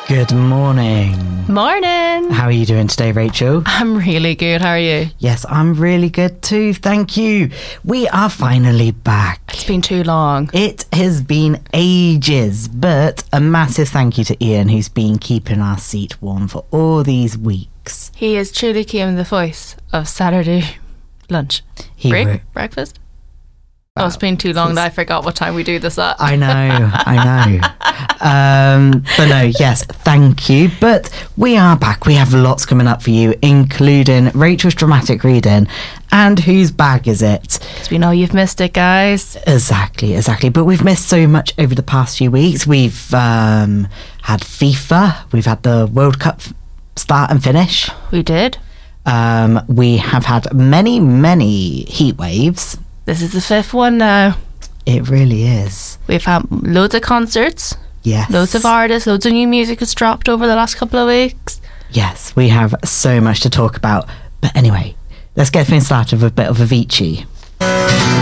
Good morning. Morning. How are you doing today, Rachel? I'm really good. How are you? Yes, I'm really good too. Thank you. We are finally back. It's been too long. It has been ages, but a massive thank you to Ian, who's been keeping our seat warm for all these weeks. He is truly Kim, the voice of Saturday lunch. Breakfast? Oh, it's been too long that I forgot what time we do this at. I know. But no, yes, thank you. But we are back. We have lots coming up for you, including Rachel's dramatic reading and whose bag is it? Because we know you've missed it, guys. Exactly. But we've missed so much over the past few weeks. We've had FIFA. We've had the World Cup start and finish. We did. We have had many heat waves. This is the fifth one now. It really is. We've had loads of concerts. Yes. Loads of artists. Loads of new music has dropped over the last couple of weeks. Yes, we have so much to talk about. But anyway, let's get things started with a bit of Avicii.